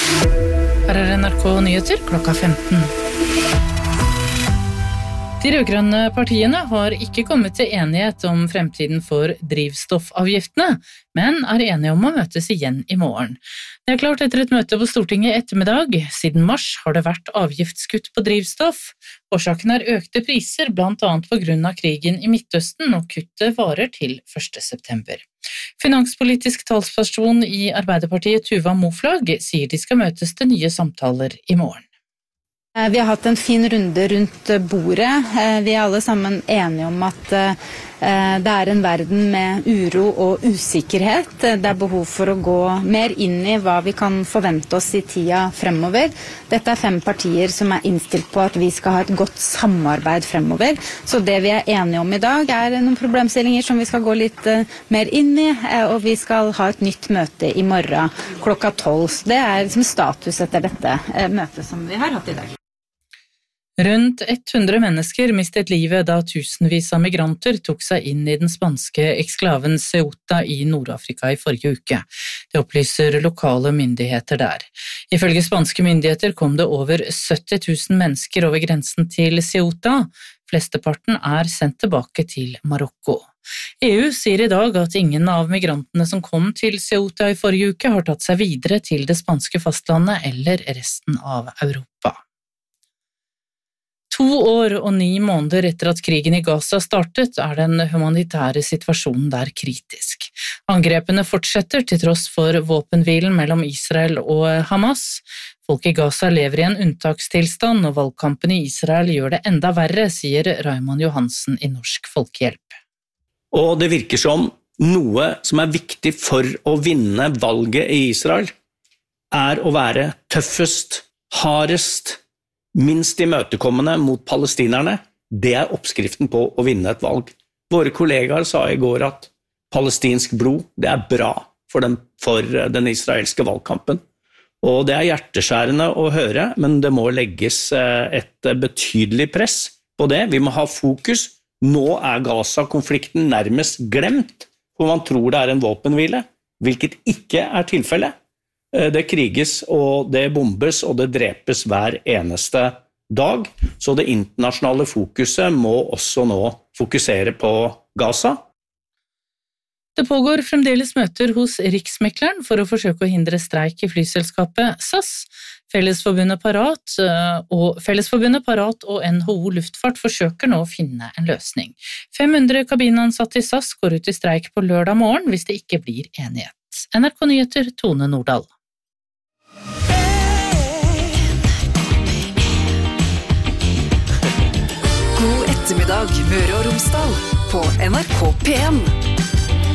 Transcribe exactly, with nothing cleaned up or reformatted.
Her er N R K Nyheter klokka femten. De rødgrønne partiene har ikke kommet til enighet om fremtiden for drivstoffavgiftene, men er enige om å møtes igjen i morgen. Det er klart etter et møte på Stortinget ettermiddag. Siden mars har det vært avgiftskutt på drivstoff. Årsaken er økte priser, blant annet på grunn av krigen i Midtøsten, og kuttet varer til første september. Finanspolitisk talsperson i Arbeiderpartiet, Tuva Moflag, sier de skal møtes til nye samtaler i morgen. Vi har hatt en fin runde rundt bordet. Vi er alle sammen enige om at det er en verden med uro og usikkerhet. Det er behov for å gå mer inn i hva vi kan forvente oss i tida fremover. Dette er fem partier som er innstilt på at vi skal ha et godt samarbeid fremover. Så det vi er enige om i dag er noen problemstillinger som vi skal gå litt mer inn i, og vi skal ha et nytt møte i morgen klokka tolv. Det er liksom status etter dette møtet som vi har hatt i dag. Rundt hundre mennesker mistet livet da tusenvis av migranter tok seg inn i den spanske eksklaven Ceuta i Nord-Afrika i forrige uke. Det opplyser lokale myndigheter der. Ifølge spanske myndigheter kom det over sytti tusen mennesker over grensen til Ceuta. Flesteparten er sendt tilbake til Marokko. E U sier i dag at ingen av migrantene som kom til Ceuta i forrige uke har tatt seg videre til det spanske fastlandet eller resten av Europa. To år og ni måneder etter at krigen i Gaza startet, er den humanitære situasjonen der kritisk. Angrepene fortsetter til tross for våpenhvilen mellom Israel og Hamas. Folk i Gaza lever i en unntakstilstand, og valgkampen i Israel gjør det enda verre, sier Raymond Johansen i Norsk Folkehjelp. Og det virker som noe som er viktig for å vinne valget i Israel, er å være tøffest, hardest, minst imøtekommende mot palestinerne. Det er oppskriften på å vinne et valg. Våre kollegaer sa i går at palestinsk blod, det er bra for den, for den israelske valgkampen. Og det er hjerteskjærende å høre, men det må legges et betydelig press på det. Vi må ha fokus. Nå er Gaza-konflikten nærmest glemt, for man tror det er en våpenhvile, hvilket ikke er tilfellet. Det kriges, og det bombes, og det drepes hver eneste dag. Så det internasjonale fokuset må også nå fokusere på Gaza. Det pågår fremdeles møter hos Riksmekleren for å forsøke å hindre streik i flyselskapet S A S. Fellesforbundet Parat og, Fellesforbundet Parat og N H O Luftfart forsøker nå å finne en løsning. fem hundre kabinansatte i S A S går ut i streik på lørdag morgen hvis det ikke blir enighet. N R K Nyheter, Tone Nordahl. God ettermiddag, Møre og Romsdal, på N R K P en.